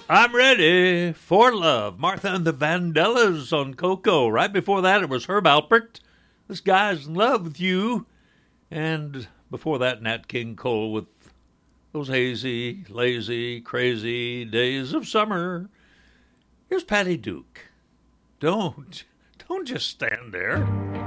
I'm ready for love. Martha and the Vandellas on Coco. Right before that, it was Herb Alpert. This guy's in love with you. And before that, Nat King Cole with those hazy, lazy, crazy days of summer. Here's Patty Duke. Don't just stand there.